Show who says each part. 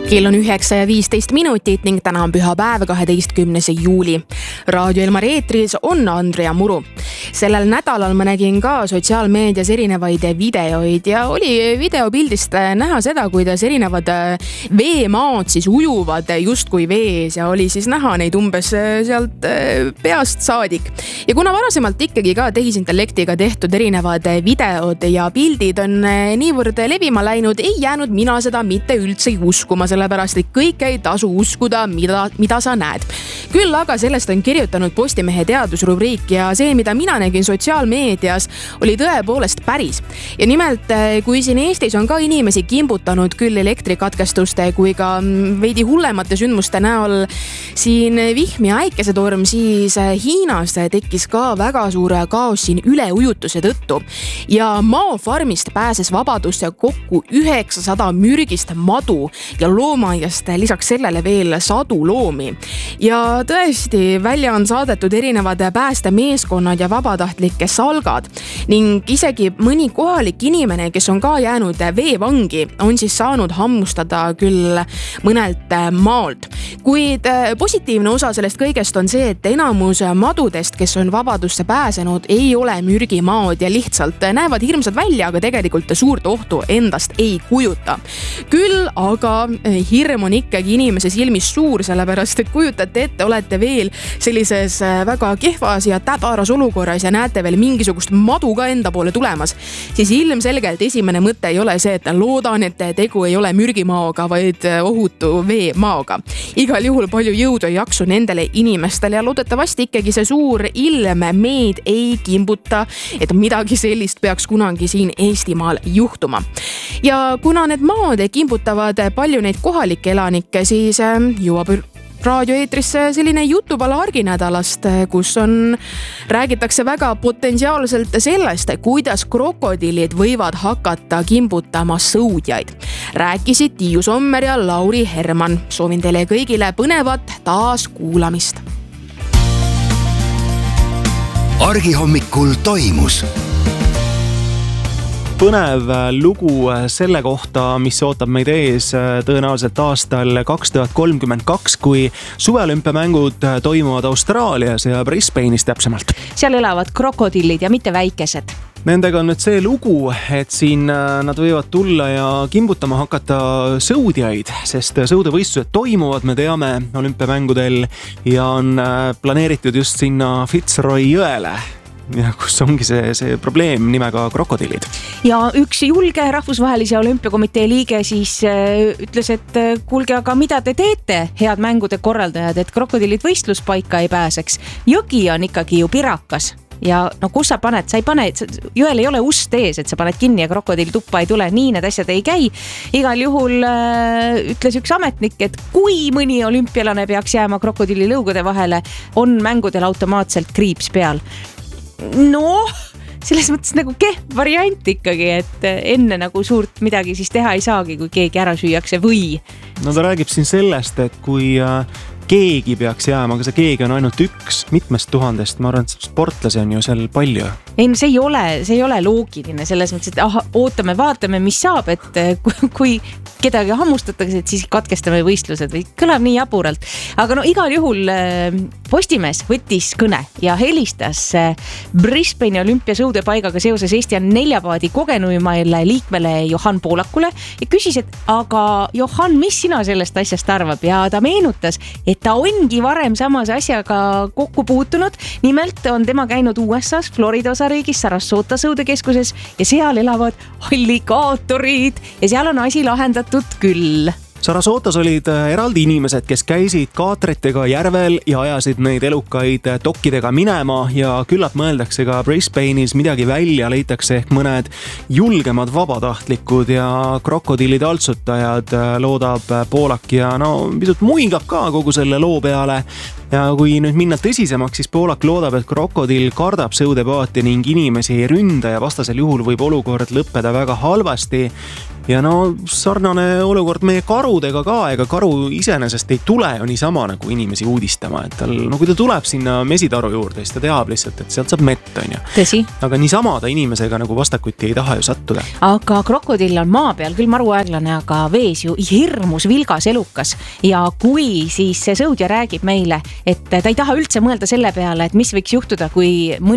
Speaker 1: Kell on 9:15 ning täna on pühapäev 12. juuli. Raadio Elmar eetris on Andrea Muru. Sellel nädalal ma nägin ka sotsiaalmeedias erinevaid videoid ja oli videopildist näha seda, kuidas erinevad veemaad siis ujuvad justkui vees ja oli siis näha neid umbes sealt peast saadik. Ja kuna varasemalt ikkagi ka tehisintellektiga tehtud erinevad videod ja pildid on niivõrd levima läinud, ei jäänud mina seda mitte üldse uskuma, sellepärast et kõike ei tasu uskuda, mida sa näed. Küll aga sellest on kirjutanud Postimehe teadusrubriik ja see, mida mina nägin sotsiaalmeedias, oli tõepoolest päris. Ja nimelt, kui siin Eestis on ka inimesi kimbutanud küll elektrikatkestuste kui ka veidi hullemate sündmuste näol siin vihm ja äikesetorm, siis Hiinas tekkis ka väga suure kaos siin üleujutuse tõttu. Ja maafarmist pääses vabadusse kokku 900 mürgist madu ja loomaiast lisaks sellele veel sadu loomi. Ja tõesti, välja on saadetud erinevad päästemeeskonnad ja vabatahtlike salgad ning isegi mõni kohalik inimene, kes on ka jäänud veevangi, on siis saanud hammustada küll mõnelt maalt. Kuid positiivne osa sellest kõigest on see, et enamus madudest, kes on vabadusse pääsenud, ei ole mürgimaad ja lihtsalt näevad hirmsad välja, aga tegelikult suurt ohtu endast ei kujuta. Küll aga hirm on ikkagi inimese silmis suur, sellepärast et kujutate ette, olete veel sellises väga kehvas ja täbaras olukorras ja näete veel mingisugust madu ka enda poole tulemas, siis ilmselgelt esimene mõte ei ole see, et loodan, et tegu ei ole mürgimaoga, vaid ohutu veemaaga. Igal juhul palju jõudu ja jaksu nendele inimestele ja loodetavasti ikkagi see suur ilm meid ei kimbuta, et midagi sellist peaks kunagi siin Eestimaal juhtuma. Ja kuna need maad kimbutavad palju neid kohalikke elanikke, siis jõuab raadioeetrisse selline jutupala arginädalast, kus räägitakse väga potentsiaalselt sellest, kuidas krokodillid võivad hakata kimbutama sõudjaid. Rääkisid Tiiu Sommer ja Lauri Herman. Soovin teile kõigile põnevat taas kuulamist.
Speaker 2: Argihommikul toimus
Speaker 3: põnev lugu selle kohta, mis ootab meid ees tõenäoliselt aastal 2032, kui suveolümpiamängud toimuvad Austraalias ja Brisbane'is täpsemalt.
Speaker 4: Seal elavad krokodillid ja mitte väikesed.
Speaker 3: Nendega on nüüd see lugu, et siin nad võivad tulla ja kimbutama hakata sõudjaid, sest sõudevõistlused toimuvad, me teame, olümpiamängudel ja on planeeritud just sinna Fitzroy jõele. Ja kus ongi see probleem nimega krokodillid.
Speaker 4: Ja üks julge rahvusvahelise olümpiakomitee liige siis ütles, et kuulge, aga mida te teete, head mängude korraldajad, et krokodillid võistluspaika ei pääseks. Jõgi on ikkagi ju pirakas. Ja no kus sa paned, jõel ei ole ust ees, et sa paned kinni ja krokodill tuppa ei tule, nii need asjad ei käi. Igal juhul ütles üks ametnik, et kui mõni olümpialane peaks jääma krokodilli lõugude vahele, on mängudel automaatselt kriips peal. No, selles mõttes nagu variant ikkagi, et enne nagu suurt midagi siis teha ei saagi, kui keegi ära süüakse või.
Speaker 3: No ta räägib siin sellest, et kui keegi peaks jääma, aga see keegi on ainult üks mitmest tuhandest, ma arvan, et sportlasi on ju seal palju.
Speaker 4: Ei, no see ei ole loogiline selles mõttes, et ootame, vaatame, mis saab, et kui kedagi hammustatakse, et siis katkestame võistlused või kõlab nii jaburalt. Aga no igal juhul Postimees võttis kõne ja helistas Brisbane olümpiasõudepaigaga seoses Eesti neljapaadi kogenuimaile liikmele Johan Poolakule ja küsis, et aga Johan, mis sina sellest asjast arvab? Ja ta meenutas, et ta ongi varem samas asjaga kokku puutunud. Nimelt on tema käinud USA's, Florida osariigis, Sarasota sõudekeskuses ja seal elavad alligaatorid ja seal on asi lahendatud küll.
Speaker 3: Sarasotas olid eraldi inimesed, kes käisid kaatritega järvel ja ajasid neid elukaid tokkidega minema ja küllap mõeldakse ka Brisbane'is midagi välja, leitakse ehk mõned julgemad vabatahtlikud ja krokodillide altsutajad, loodab Poolak ja no pisut muigab ka kogu selle loo peale. Ja kui nüüd minna tõsisemaks, siis Poolak loodab, et krokodill kardab sõudepaati ning inimesi ei ründa ja vastasel juhul võib olukord lõppeda väga halvasti. Ja no sarnane olukord meie karudega ka, ega karu iseenesest ei tule ju niisama nagu inimesi uudistama, et tal, no kui ta tuleb sinna mesitaru juurde, siis ta teab lihtsalt, et sealt saab mett, on ju.
Speaker 4: Tõsi.
Speaker 3: Aga niisama ta inimesega nagu vastakuti ei taha ju sattuda.
Speaker 4: Aga krokodill on maa peal, küll maruaeglane, aga vees ju hirmus vilgas elukas. Ja kui siis see sõudja räägib meile, et ta ei taha üldse mõelda selle peale, et mis võiks juhtuda, kui